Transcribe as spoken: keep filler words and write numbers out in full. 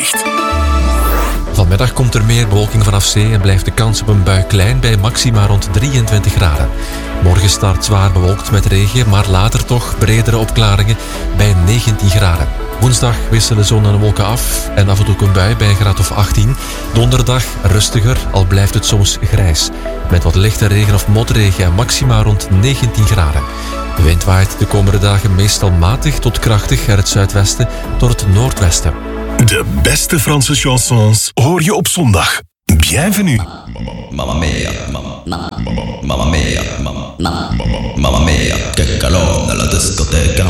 weerbericht. Vanmiddag komt er meer bewolking vanaf zee en blijft de kans op een bui klein bij maxima rond drieëntwintig graden. Morgen start zwaar bewolkt met regen, maar later toch bredere opklaringen bij negentien graden. Woensdag wisselen zon en wolken af en af en toe een bui bij een graad of achttien. Donderdag rustiger, al blijft het soms grijs. Met wat lichte regen of motregen en maxima rond negentien graden. De wind waait de komende dagen meestal matig tot krachtig uit het zuidwesten tot het noordwesten. De beste Franse chansons hoor je op zondag. Bienvenue. Mamma mia, mamma, mamma, mamma mia, mamma, mamma mia, che calore nella discoteca.